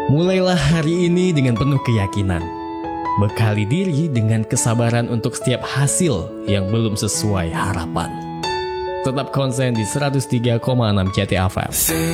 Mulailah hari ini dengan penuh keyakinan. Bekali diri dengan kesabaran untuk setiap hasil yang belum sesuai harapan. Tetap konsen di 103,6 CTFM.